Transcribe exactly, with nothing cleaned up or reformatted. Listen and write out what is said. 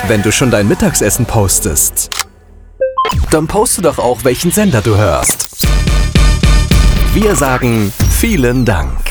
Wenn du schon dein Mittagessen postest, dann poste doch auch, welchen Sender du hörst. Wir sagen vielen Dank.